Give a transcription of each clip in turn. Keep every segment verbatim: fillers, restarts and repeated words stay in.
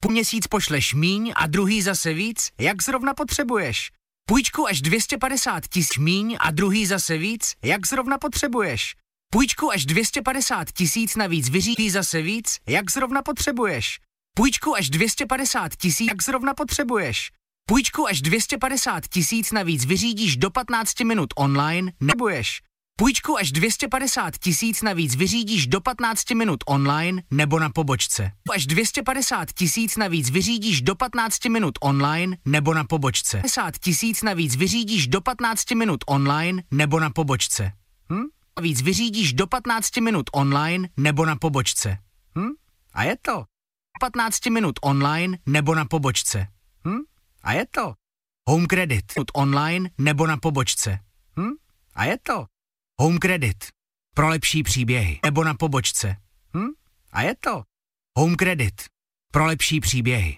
Půl měsíc pošleš míň a druhý zase víc, jak zrovna potřebuješ. Půjčku až dvě stě padesát tisíc míň a druhý zase víc, jak zrovna potřebuješ. Půjčku až dvě stě padesát tisíc navíc vyřídí zase víc, jak zrovna potřebuješ. Půjčku až dvě stě padesát tisíc, jak zrovna potřebuješ. Půjčku až dvě stě padesát tisíc navíc vyřídíš do patnácti minut online, neboješ. Půjčku až dvě stě padesát tisíc navíc vyřídíš do patnácti minut online nebo na pobočce. Až dvě stě padesát tisíc navíc vyřídíš do patnácti minut online nebo na pobočce. padesát tisíc navíc vyřídíš do patnácti minut online nebo na pobočce. Hm? Navíc vyřídíš do patnácti minut online nebo na pobočce. Hm? A je to. patnácti minut online nebo na pobočce. Hm? A je to. Home Credit. Online nebo na pobočce. Hm? A je to. Home Credit. Pro lepší příběhy. Nebo na pobočce. Hm? A je to. Home Credit. Pro lepší příběhy.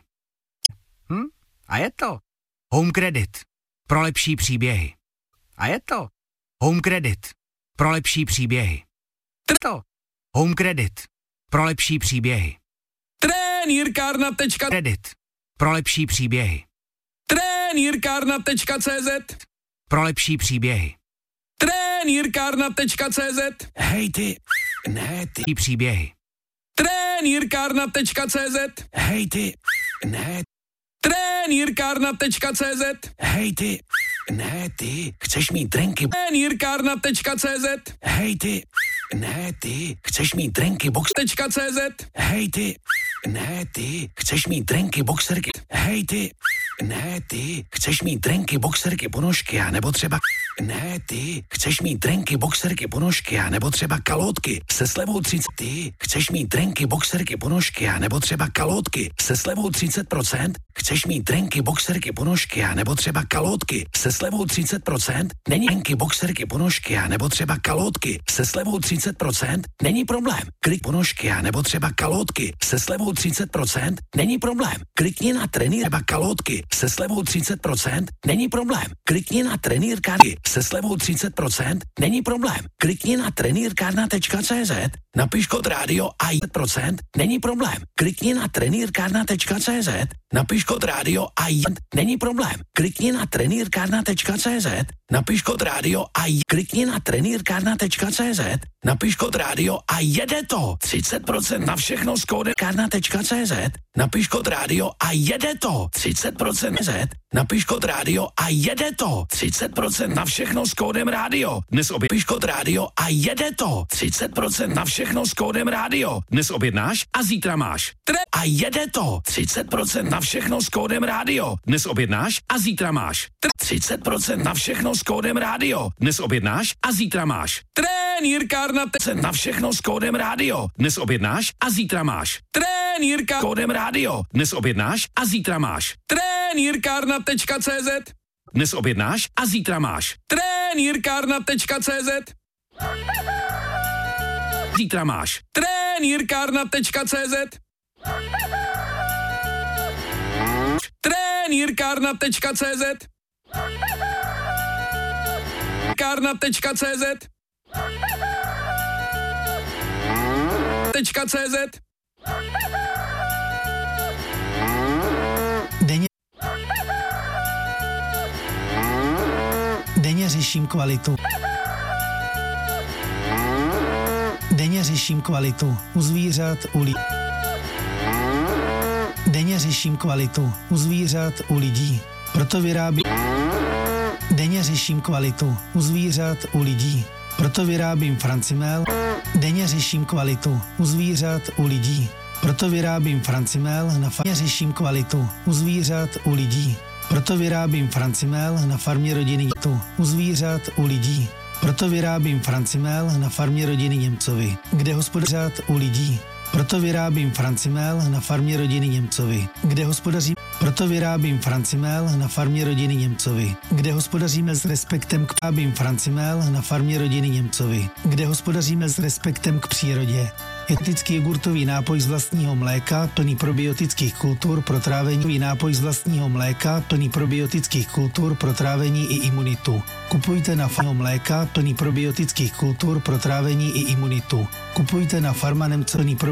Hm? A je to. Home Credit. Pro lepší příběhy. A je to. Home Credit. Pro lepší příběhy. To. Home Credit. Pro lepší příběhy. Trenýrkárna tečka Credit. Pro lepší příběhy. Trenýrkárna tečka cé zet. Pro lepší příběhy. Trenýrkárna tečka cé zet. Hej ty, ne ty. Příběhy. Trenýrkárna tečka cé zet. Hej ty, ne. Trenýrkárna tečka cé zet. Hej ty, ne ty. Chceš mít drinky? Trenýrkárna tečka cé zet. Hej ty, ne ty. Chceš mít drinky box? Tečka cé zet. Hej ty, ne ty. Chceš mít drinky boxerky? Hej ty, ne ty. Chceš mít drinky boxerky ponožky a nebo třeba ne ty. Chceš mít drinky boxerky ponožky a nebo třeba kalotky se slevou třicet. Ty chceš mít drinky boxerky ponožky a nebo třeba kalotky se slevou třicet procent. Chceš mít drinky boxerky ponožky a nebo třeba kalotky se slevou třicet procent. Není drinky boxerky ponožky a nebo třeba kalotky se slevou třicet procent. Není problém. Klik ponožky a nebo třeba kalotky se slevou třicet procent. Není problém. Klikni na trenýr třeba kalotky se slevou třicet procent. Není problém. Klikni na trenýrkárny se slevou třicet procent. Není problém. Klikni na trenýrkárna tečka cé zet. Napiš kód rádio a třicet procent. Není problém. Klikni na trenýrkárna tečka cé zet. Napiš kód rádio a není problém. Klikni na trenýrkárna tečka cé zet. Napiš kód rádio a klikni na trenýrkárna tečka cé zet. Napiš kód rádio a jede to. třicet procent na všechno s kódem kárna tečka cé zet. Napiš kód rádio a jede to. třicet procent Z. Napiš kód rádio a jede to. třicet procent na všechno s kódem rádio. Dnes objednáš kód rádio a jede to. třicet procent na všechno s kódem rádio. Dnes objednáš a zítra máš. Tre a jede to. třicet procent na všechno s kódem rádio. Dnes objednáš a zítra máš. Tre třicet procent na všechno s kódem rádio. Dnes objednáš a zítra máš. Trenýrkárna te na všechno s kódem rádio. Dnes objednáš a zítra máš. Trenýrka kódem rádio. Dnes objednáš a zítra máš. Trenýrkárna tečka cé zet. Dnes objednáš a zítra máš. Trenýrkárna tečka cé zet. Zítra máš. Trenýrkárna tečka cé zet. Trenýrkárna tečka cé zet. Kárna tečka cé zet. Tečka cé zet. Denně Denně řeším kvalitu. Denně řeším kvalitu u zvířat, u lidí. Denně řeším kvalitu u zvířat, u lidí. Proto vyrábím. Denně řeším kvalitu u zvířat, u lidí. Proto vyrábím Francimel. Denně řeším kvalitu u zvířat, u lidí. Proto vyrábím Francimel na farmě. Řeším kvalitu u zvířat, u lidí. Proto vyrábím Francimel na farmě rodiny tu u zvířat, u lidí. Proto vyrábím Francimel na farmě rodiny Němcovi, kde hospodařat u lidí. Proto vyrábím Francimel na farmě rodiny Němcovi, kde hospodaří. Proto vyrábím Francimel na farmě rodiny Němcovi, kde hospodaříme s respektem k vyrábím Francimel na farmě rodiny Němcovi, kde hospodaříme s respektem k přírodě. Etický jogurtový nápoj z vlastního mléka, plný probiotických kultur pro trávení. Nápoj z vlastního mléka, plný probiotických kultur pro trávení i imunitu. Kupujte na farmě mléka, plný probiotických kultur pro trávení i imunitu. Kupujte na Farma Nemce plný